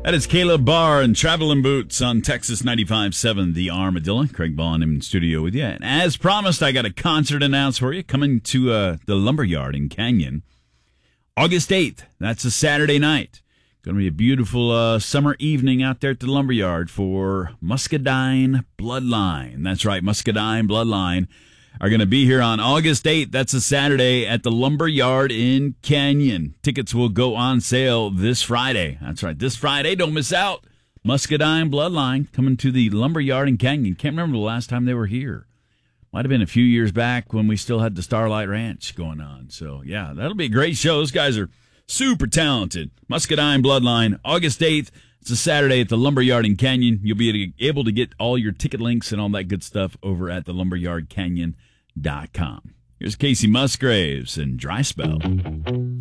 That is Caleb Barr and Traveling Boots on Texas 95.7 The Armadillo. Craig Vaughn in studio with you. And as promised, I got a concert announced for you coming to the Lumberyard in Canyon. August 8th, that's a Saturday night. Going to be a beautiful summer evening out there at the Lumberyard for Muscadine Bloodline. That's right, Muscadine Bloodline are going to be here on August 8th. That's a Saturday at the Lumberyard in Canyon. Tickets will go on sale this Friday. That's right, this Friday. Don't miss out. Muscadine Bloodline coming to the Lumberyard in Canyon. Can't remember the last time they were here. Might have been a few years back when we still had the Starlight Ranch going on. So, yeah, that'll be a great show. Those guys are super talented. Muscadine Bloodline, August 8th. It's a Saturday at the Lumberyard in Canyon. You'll be able to get all your ticket links and all that good stuff over at the lumberyardcanyon.com. Here's Casey Musgraves and Dry Spell.